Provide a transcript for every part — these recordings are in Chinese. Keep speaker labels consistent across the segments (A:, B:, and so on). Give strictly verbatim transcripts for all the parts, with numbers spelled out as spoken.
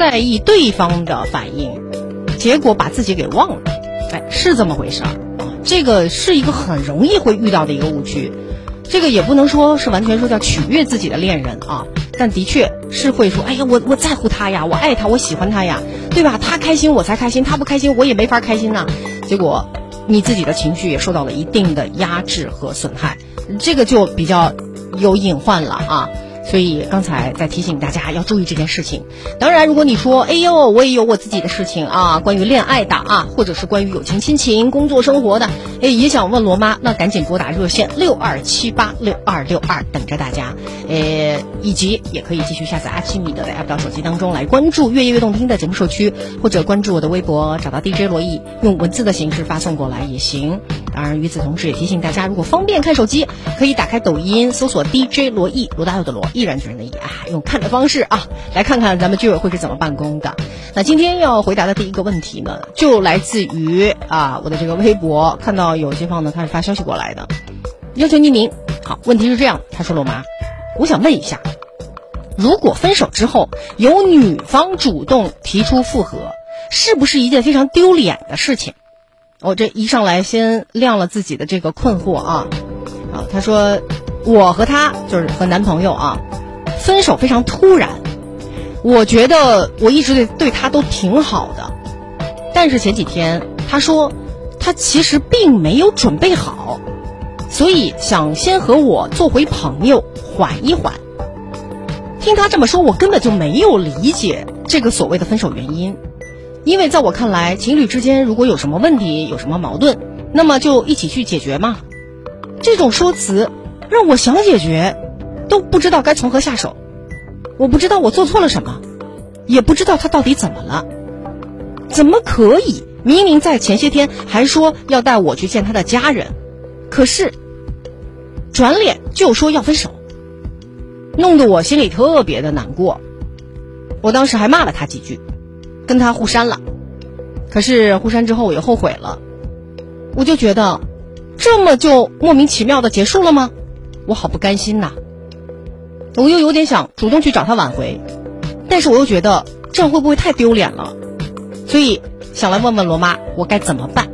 A: 在意对方的反应，结果把自己给忘了。哎，是这么回事儿啊，这个是一个很容易会遇到的一个误区。这个也不能说是完全说叫取悦自己的恋人啊，但的确是会说，哎呀，我我在乎他呀，我爱他，我喜欢他呀，对吧？他开心我才开心，他不开心我也没法开心呐。结果你自己的情绪也受到了一定的压制和损害，这个就比较有隐患了啊。所以刚才在提醒大家要注意这件事情。当然如果你说哎呦我也有我自己的事情啊，关于恋爱的啊，或者是关于友情亲情工作生活的，哎也想问罗妈，那赶紧拨打热线六二七八六二六二等着大家。呃以及也可以继续下载阿基米德的 app 到手机当中来关注越夜越动听的节目社区，或者关注我的微博找到 D J 罗毅，用文字的形式发送过来也行。当然与此同时也提醒大家，如果方便看手机可以打开抖音搜索 D J 罗毅，罗大佑的罗，毅然决然的毅啊，用看的方式啊来看看咱们居委会是怎么办公的。那今天要回答的第一个问题呢，就来自于啊我的这个微博，看到有街坊呢他是发消息过来的，要求匿名。好，问题是这样，他说罗妈，我想问一下，如果分手之后由女方主动提出复合，是不是一件非常丢脸的事情？我、哦、这一上来先亮了自己的这个困惑啊。啊，他说我和他就是和男朋友啊分手非常突然，我觉得我一直对对他都挺好的，但是前几天他说他其实并没有准备好，所以想先和我做回朋友缓一缓。听他这么说，我根本就没有理解这个所谓的分手原因，因为在我看来，情侣之间如果有什么问题有什么矛盾，那么就一起去解决嘛。这种说辞让我想解决都不知道该从何下手，我不知道我做错了什么，也不知道他到底怎么了。怎么可以明明在前些天还说要带我去见他的家人，可是转脸就说要分手，弄得我心里特别的难过。我当时还骂了他几句，跟他互删了，可是互删之后我又后悔了，我就觉得这么就莫名其妙的结束了吗？我好不甘心呐。我又有点想主动去找他挽回，但是我又觉得这样会不会太丢脸了，所以想来问问罗妈我该怎么办。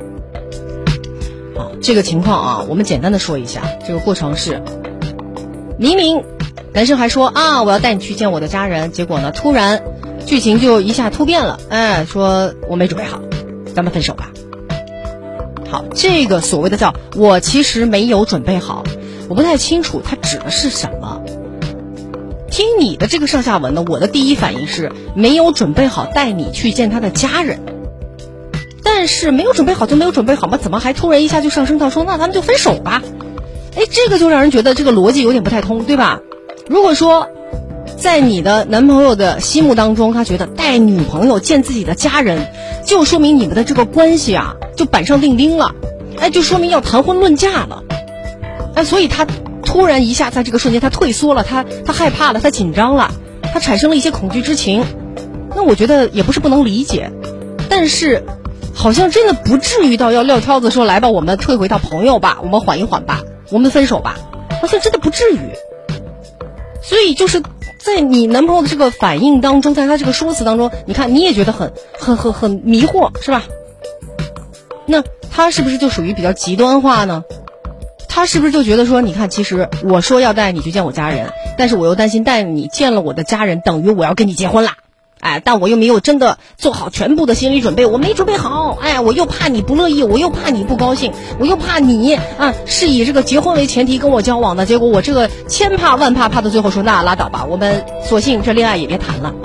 A: 好，这个情况啊我们简单的说一下，这个过程是明明男生还说啊我要带你去见我的家人，结果呢突然剧情就一下突变了，哎，说我没准备好，咱们分手吧。好，这个所谓的叫我其实没有准备好，我不太清楚它指的是什么。听你的这个上下文呢，我的第一反应是没有准备好带你去见他的家人，但是没有准备好就没有准备好吗？怎么还突然一下就上升到说那咱们就分手吧？哎，这个就让人觉得这个逻辑有点不太通，对吧？如果说在你的男朋友的心目当中，他觉得带女朋友见自己的家人就说明你们的这个关系啊就板上钉钉了，哎，就说明要谈婚论嫁了，哎，所以他突然一下在这个瞬间他退缩了，他他害怕了，他紧张了，他产生了一些恐惧之情。那我觉得也不是不能理解，但是好像真的不至于到要撂挑子说来吧我们退回到朋友吧，我们缓一缓吧，我们分手吧，好像真的不至于。所以就是在你男朋友的这个反应当中，在他这个说辞当中，你看你也觉得很很很很迷惑，是吧？那他是不是就属于比较极端化呢？他是不是就觉得说，你看其实我说要带你去见我家人，但是我又担心带你见了我的家人等于我要跟你结婚啦，哎，但我又没有真的做好全部的心理准备，我没准备好，哎，我又怕你不乐意，我又怕你不高兴，我又怕你啊是以这个结婚为前提跟我交往的，结果我这个千怕万怕，怕到最后说那拉倒吧，我们索性这恋爱也别谈了。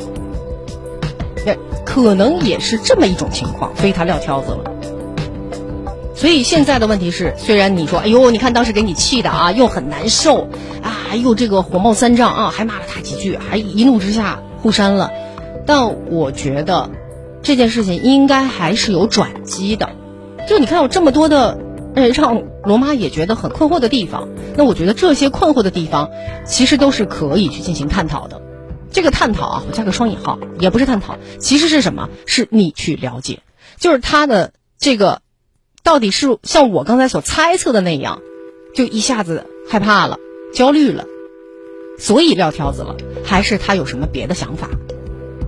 A: 可能也是这么一种情况，所以他撂挑子了。所以现在的问题是，虽然你说哎呦你看当时给你气的啊，又很难受啊，又这个火冒三丈啊，还骂了他几句，还一怒之下互删了，但我觉得这件事情应该还是有转机的。就你看有这么多的呃让罗妈也觉得很困惑的地方，那我觉得这些困惑的地方其实都是可以去进行探讨的。这个探讨啊，我加个双引号，也不是探讨，其实是什么？是你去了解，就是他的这个到底是像我刚才所猜测的那样，就一下子害怕了，焦虑了，所以撂挑子了，还是他有什么别的想法？